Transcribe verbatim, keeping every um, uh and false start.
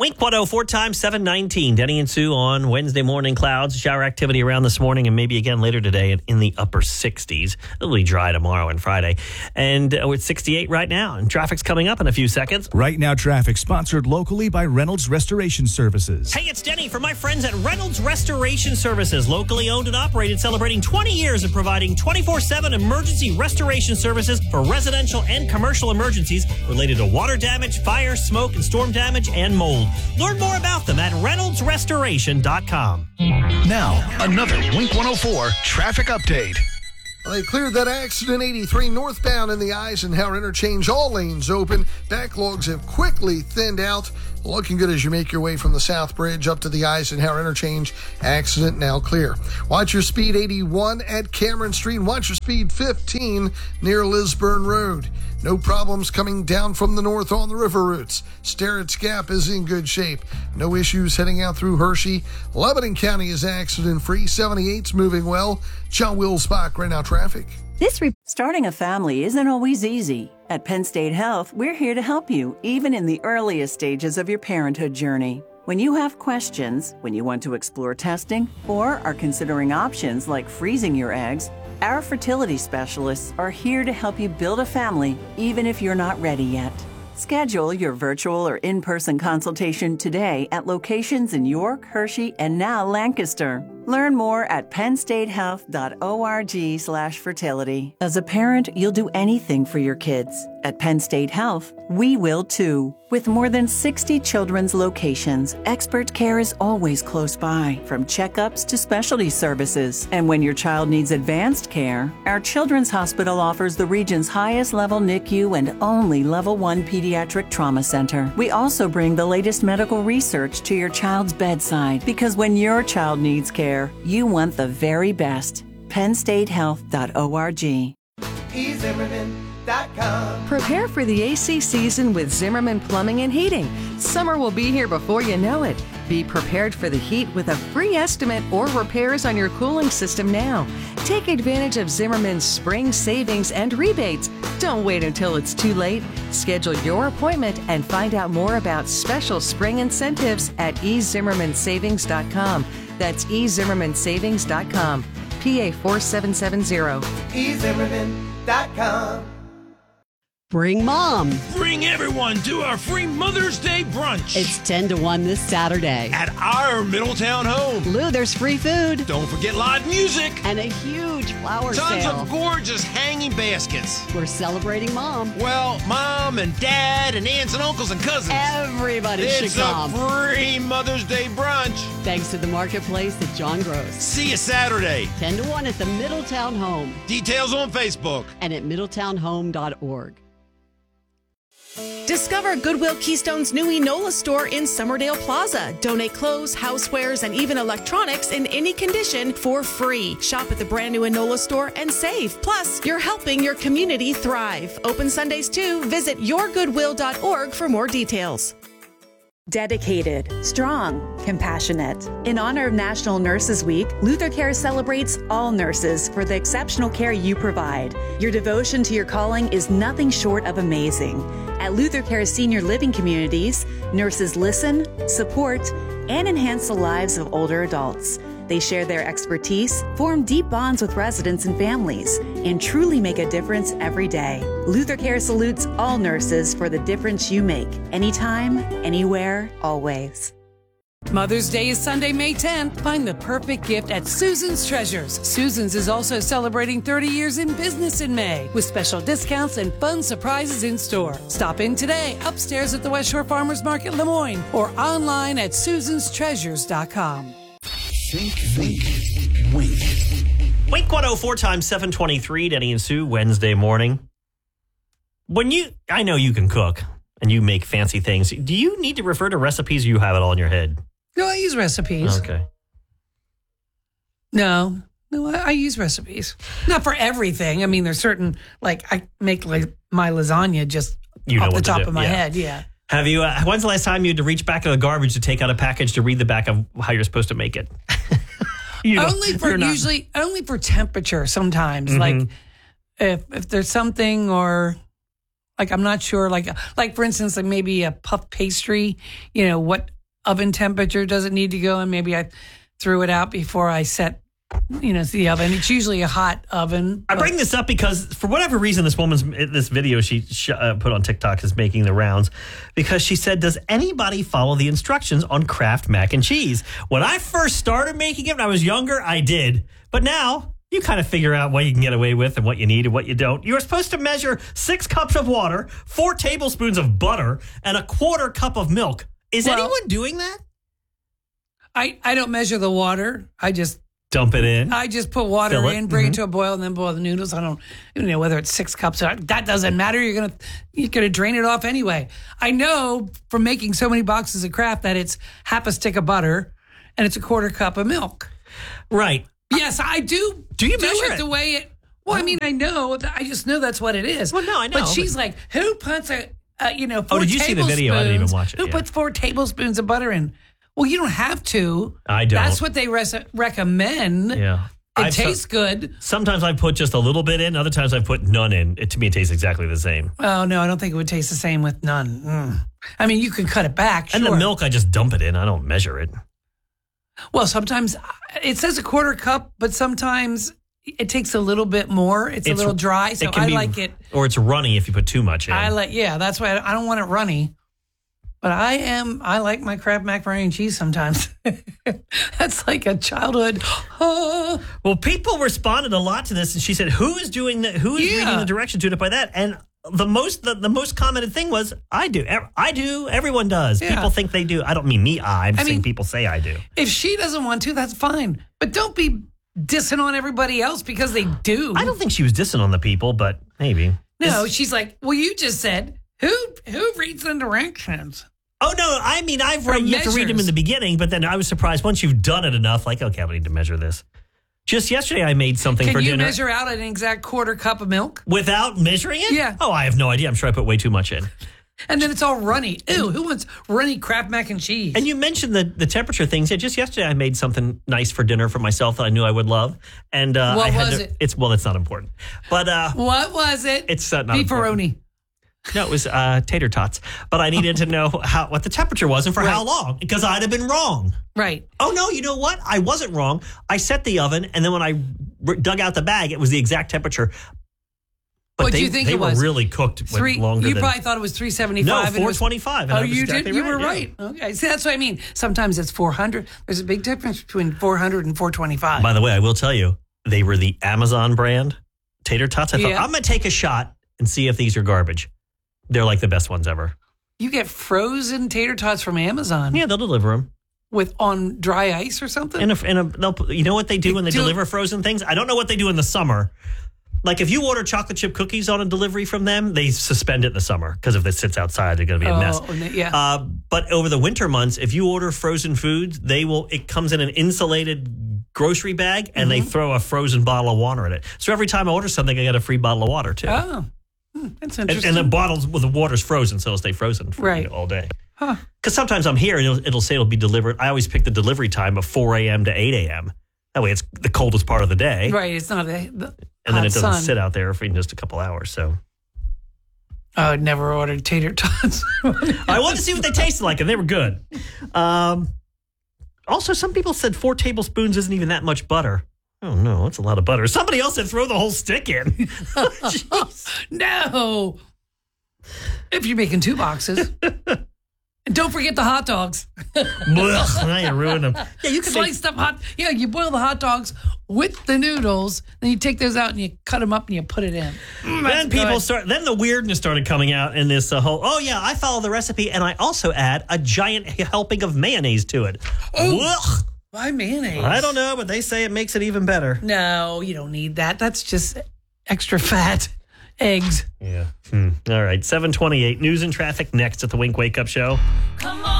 Wink one oh four times seven nineteen. Denny and Sue on Wednesday morning. Clouds, shower activity around this morning and maybe again later today in the upper sixties. It'll be dry tomorrow and Friday. And we're at sixty-eight right now. And traffic's coming up in a few seconds. Right Now Traffic, sponsored locally by Reynolds Restoration Services. Hey, it's Denny from my friends at Reynolds Restoration Services. Locally owned and operated, celebrating twenty years of providing twenty-four seven emergency restoration services for residential and commercial emergencies related to water damage, fire, smoke, and storm damage, and mold. Learn more about them at reynolds restoration dot com. Now, another Wink one oh four traffic update. They cleared that accident eighty-three northbound in the Eisenhower interchange. All lanes open. Backlogs have quickly thinned out. Looking good as you make your way from the South Bridge up to the Eisenhower interchange. Accident now clear. Watch your speed eighty-one at Cameron Street. Watch your speed fifteen near Lisburn Road. No problems coming down from the north on the river routes. Sterrett's Gap is in good shape. No issues heading out through Hershey. Lebanon County is accident-free. seventy-eight's moving well. John Wilsbach, Right Now Traffic. This re- Starting a family isn't always easy. At Penn State Health, we're here to help you, even in the earliest stages of your parenthood journey. When you have questions, when you want to explore testing, or are considering options like freezing your eggs, our fertility specialists are here to help you build a family, even if you're not ready yet. Schedule your virtual or in-person consultation today at locations in York, Hershey, and now Lancaster. Learn more at pennstatehealth.org slash fertility. As a parent, you'll do anything for your kids. At Penn State Health, we will too. With more than sixty children's locations, expert care is always close by, from checkups to specialty services. And when your child needs advanced care, our Children's Hospital offers the region's highest level N I C U and only level one pediatric trauma center. We also bring the latest medical research to your child's bedside, because when your child needs care, you want the very best. penn state health dot org. e zimmerman dot com. Prepare for the A C season with Zimmerman Plumbing and Heating. Summer will be here before you know it. Be prepared for the heat with a free estimate or repairs on your cooling system now. Take advantage of Zimmerman's spring savings and rebates. Don't wait until it's too late. Schedule your appointment and find out more about special spring incentives at e zimmerman savings dot com. That's e zimmerman savings dot com. P A four seven seven zero. e zimmerman dot com. Bring mom. Bring everyone to our free Mother's Day brunch. It's ten to one this Saturday. At our Middletown home. Lou, there's free food. Don't forget live music. And a huge flower Tons sale. Tons of gorgeous hanging baskets. We're celebrating mom. Well, mom and dad and aunts and uncles and cousins. Everybody it's should come. It's a free Mother's Day brunch. Thanks to the Marketplace at John Gross. See you Saturday. ten to one at the Middletown Home. Details on Facebook. And at middletown home dot org. Discover Goodwill Keystone's new Enola store in Summerdale Plaza. Donate clothes, housewares, and even electronics in any condition for free. Shop at the brand new Enola store and save. Plus, you're helping your community thrive. Open Sundays too. Visit your goodwill dot org for more details. Dedicated, strong, compassionate. In honor of National Nurses Week, Luther Care celebrates all nurses for the exceptional care you provide. Your devotion to your calling is nothing short of amazing. At Luther Care Senior Living Communities, nurses listen, support, and enhance the lives of older adults. They share their expertise, form deep bonds with residents and families, and truly make a difference every day. Luther Care salutes all nurses for the difference you make, anytime, anywhere, always. Mother's Day is Sunday, May tenth. Find the perfect gift at Susan's Treasures. Susan's is also celebrating thirty years in business in May, with special discounts and fun surprises in store. Stop in today, upstairs at the West Shore Farmers Market, Lemoyne, or online at susans treasures dot com. Think, think, wink. Wink one oh four times seven twenty-three, Denny and Sue, Wednesday morning. When you, I know you can cook and you make fancy things. Do you need to refer to recipes or you have it all in your head? No, I use recipes. Okay. No, no, I, I use recipes. Not for everything. I mean, there's certain, like, I make like my lasagna just you know off the what to top do. of my yeah. head. Yeah. Have you, uh, when's the last time you had to reach back in the garbage to take out a package to read the back of how you're supposed to make it? you know, only for not... usually, only for temperature sometimes. Mm-hmm. Like if if there's something or Like, I'm not sure. Like, like for instance, like maybe a puff pastry, you know, what oven temperature does it need to go in? Maybe I threw it out before I set, you know, the oven. It's usually a hot oven. I bring this up because for whatever reason, this woman's, this video she sh- uh, put on TikTok is making the rounds because she said, does anybody follow the instructions on Kraft mac and cheese? When I first started making it when I was younger, I did. But now you kind of figure out what you can get away with and what you need and what you don't. You're supposed to measure six cups of water, four tablespoons of butter, and a quarter cup of milk. Is Well, anyone doing that? I, I don't measure the water. I just Dump it in. I just put water Fill it. in, bring Mhm. it to a boil, and then boil the noodles. I don't, you know, whether it's six cups or that doesn't matter. You're gonna you're gonna drain it off anyway. I know from making so many boxes of Kraft that it's half a stick of butter and it's a quarter cup of milk. Right. Yes, I do. Do you do measure it it? the way it? Well, I mean, I know. I just know that's what it is. Well, no, I know, But she's but- like, who puts a, uh, you know, four Oh, did you see the video? I didn't even tablespoons- watch it, Who yeah. puts four tablespoons of butter in? Well, you don't have to. I don't. That's what they res- recommend. Yeah. It I've tastes so- good. Sometimes I put just a little bit in. Other times I put none in. It, to me, it tastes exactly the same. Oh, no, I don't think it would taste the same with none. Mm. I mean, you can cut it back, And sure. the milk, I just dump it in. I don't measure it. Well, sometimes it says a quarter cup, but sometimes it takes a little bit more. It's, a little dry, so it can I be- like it. Or it's runny if you put too much in. I like, yeah, that's why I, I don't want it runny. But I am, I like my Kraft macaroni and cheese sometimes. That's like a childhood. Oh. Well, people responded a lot to this, and she said, "Who is doing that? Who is Yeah. reading the directions doing it by that?" And the most, the, the most commented thing was, "I do. Ev- I do. Everyone does. Yeah. People think they do. I don't mean me. I. I'm I saying mean- people say I do. If she doesn't want to, that's fine. But don't be dissing on everybody else because they do. I don't think she was dissing on the people, but maybe. No, she's like, well, you just said, who who reads the directions? Oh, no, I mean, I've Or read, you have to read them in measures. the beginning, but then I was surprised once you've done it enough, like, okay, I don't need to measure this. Just yesterday, I made something Can for you dinner. measure out an exact quarter cup of milk? Without measuring it? Yeah. Oh, I have no idea. I'm sure I put way too much in. And then it's all runny. Ew, who wants runny Kraft mac and cheese? And you mentioned the, the temperature things. Yeah, just yesterday, I made something nice for dinner for myself that I knew I would love. And uh, What I had was to, it? It's well, it's not important. But uh, What was it? it's uh, not important. Beefaroni. No, it was uh, tater tots. But I needed to know how what the temperature was and for how Right. long, because I'd have been wrong. Right. Oh, no, you know what? I wasn't wrong. I set the oven, and then when I r- dug out the bag, it was the exact temperature. But What'd they, you think they it were was? really cooked with Three. longer You than... probably thought it was three seventy No, five. four twenty-five. Oh, I was you exactly did. You right, were yeah. right. Okay, see, that's what I mean. Sometimes it's four hundred. There's a big difference between four hundred and four twenty five. By the way, I will tell you, they were the Amazon brand tater tots. I thought, Yeah. I'm going to take a shot and see if these are garbage. They're like the best ones ever. You get frozen tater tots from Amazon. Yeah, they'll deliver them. With on dry ice or something. In a, in a, they'll, put- you know what they do when they Do- deliver frozen things? I don't know what they do in the summer. Like if you order chocolate chip cookies on a delivery from them, they suspend it in the summer because if it sits outside, they're going to be a Oh, mess. yeah. Uh, but over the winter months, if you order frozen foods, they will. It comes in an insulated grocery bag, and they throw a frozen bottle of water in it. So every time I order something, I get a free bottle of water too. Oh, hmm, that's and, interesting. and the bottles, well, the water's frozen, so it'll stay frozen for Right. you know, all day. Huh. Because sometimes I'm here and it'll, it'll say it'll be delivered. I always pick the delivery time of four a.m. to eight a.m. That way it's the coldest part of the day. Right. It's not a the And then hot it doesn't sun. sit out there for just a couple hours. So I would never ordered tater tots. I wanted to see what they tasted like, and they were good. Um, also, some people said four tablespoons isn't even that much butter. Oh, no, that's a lot of butter. Somebody else said throw the whole stick in. Jeez. No. If you're making two boxes. And don't forget the hot dogs. Blech, now you ruined them. Yeah, you can make, Sliced up hot. Yeah, you boil the hot dogs with the noodles. Then you take those out and you cut them up and you put it in. Mm, that's then people good. start. Then the weirdness started coming out in this uh, whole. Oh yeah, I follow the recipe, and I also add a giant helping of mayonnaise to it. Blech. Why mayonnaise? I don't know, but they say it makes it even better. No, you don't need that. That's just extra fat. Eggs. Yeah. Hmm. All right. seven twenty-eight. News and traffic next at the Wink Wake Up Show. Come on.